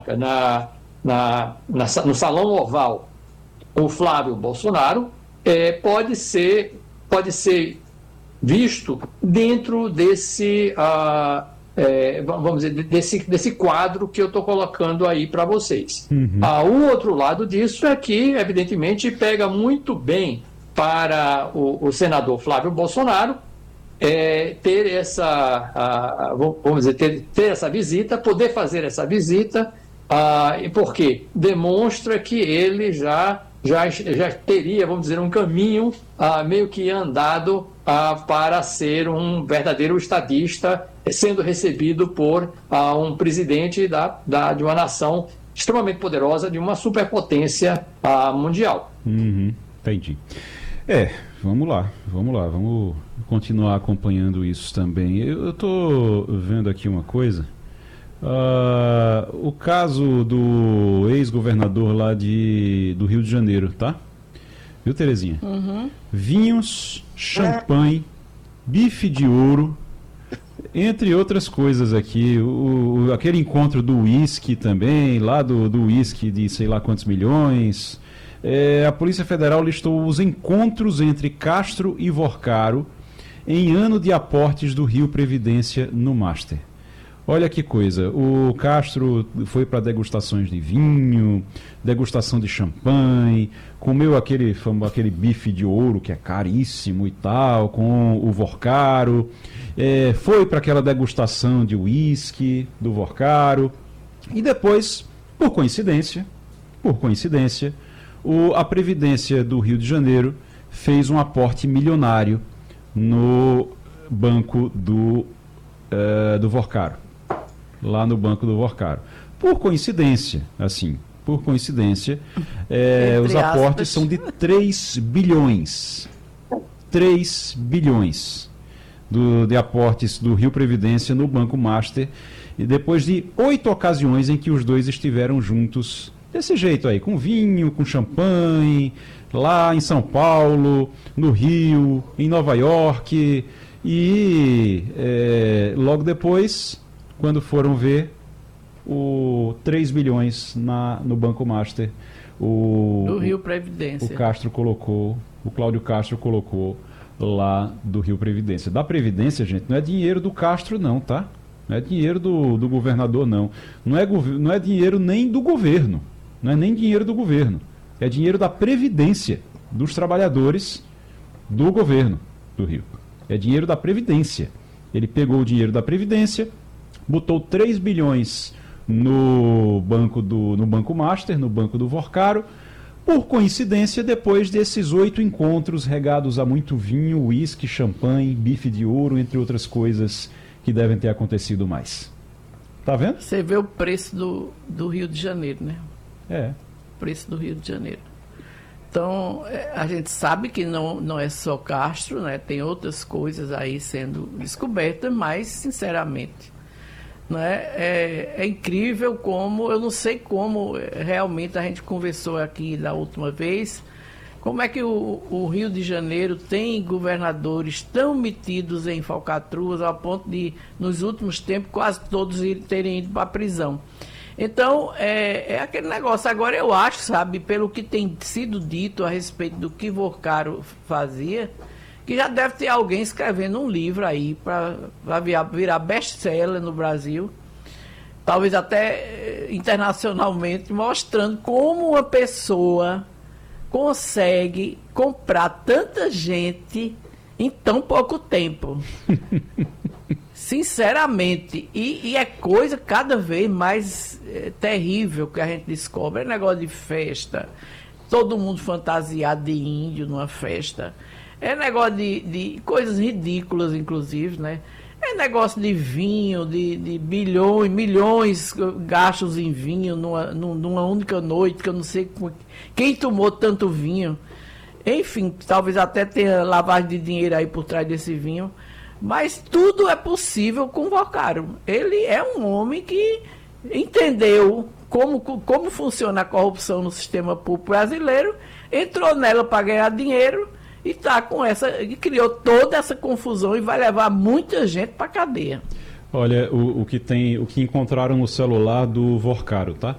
no Salão Oval o Flávio Bolsonaro, pode ser visto dentro desse, vamos dizer, desse quadro que eu estou colocando aí para vocês. Uhum. O outro lado disso é que, evidentemente, pega muito bem para o senador Flávio Bolsonaro ter essa, vamos dizer, ter essa visita, poder fazer essa visita, porque demonstra que ele já teria, vamos dizer, um caminho meio que andado para ser um verdadeiro estadista, sendo recebido por um presidente de uma nação extremamente poderosa, de uma superpotência mundial. Uhum, entendi. Vamos continuar acompanhando isso também. Eu estou vendo aqui uma coisa. O caso do ex-governador lá do Rio de Janeiro, tá? Viu, Terezinha? Uhum. Vinhos, champanhe, bife de ouro, entre outras coisas aqui. Aquele encontro do uísque também, lá do uísque de sei lá quantos milhões. A Polícia Federal listou os encontros entre Castro e Vorcaro em ano de aportes do Rio Previdência no Master. Olha que coisa, o Castro foi para degustações de vinho, degustação de champanhe, comeu aquele bife de ouro que é caríssimo e tal, com o Vorcaro, foi para aquela degustação de uísque do Vorcaro, e depois, por coincidência, a Previdência do Rio de Janeiro fez um aporte milionário no banco do Vorcaro. Lá no banco do Vorcaro. Por coincidência, os aportes são de 3 bilhões. 3 bilhões de aportes do Rio Previdência no Banco Master, e depois de 8 ocasiões em que os dois estiveram juntos, desse jeito aí, com vinho, com champanhe, lá em São Paulo, no Rio, em Nova York, e logo depois, quando foram ver, 3 bilhões no Banco Master, do Rio Previdência. O Cláudio Castro colocou lá do Rio Previdência. Da Previdência, gente, não é dinheiro do Castro não, tá? Não é dinheiro do governador não. Não é dinheiro nem do governo. Não é nem dinheiro do governo. É dinheiro da Previdência, dos trabalhadores do governo do Rio. É dinheiro da Previdência. Ele pegou o dinheiro da Previdência, botou 3 bilhões no Banco Master, no Banco do Vorcaro. Por coincidência, depois desses 8 encontros regados a muito vinho, uísque, champanhe, bife de ouro, entre outras coisas que devem ter acontecido mais. Tá vendo? Você vê o preço do Rio de Janeiro, né? O preço do Rio de Janeiro. Então, a gente sabe que não é só Castro, né? Tem outras coisas aí sendo descobertas, mas, sinceramente, né? É incrível como, eu não sei como realmente a gente conversou aqui da última vez, como é que o Rio de Janeiro tem governadores tão metidos em falcatruas ao ponto de, nos últimos tempos, quase todos terem ido para a prisão. Então, é aquele negócio. Agora, eu acho, sabe, pelo que tem sido dito a respeito do que Vorcaro fazia, que já deve ter alguém escrevendo um livro aí para virar best-seller no Brasil, talvez até internacionalmente, mostrando como uma pessoa consegue comprar tanta gente em tão pouco tempo. Sinceramente, e é coisa cada vez mais terrível que a gente descobre. É negócio de festa, todo mundo fantasiado de índio numa festa. É negócio de coisas ridículas, inclusive, né? É negócio de vinho, de bilhões, milhões gastos em vinho numa única noite, que eu não sei quem tomou tanto vinho. Enfim, talvez até tenha lavagem de dinheiro aí por trás desse vinho. Mas tudo é possível com o Vorcaro. Ele é um homem que entendeu como funciona a corrupção no sistema público brasileiro, entrou nela para ganhar dinheiro e e criou toda essa confusão e vai levar muita gente para a cadeia. Olha, o que encontraram no celular do Vorcaro, tá?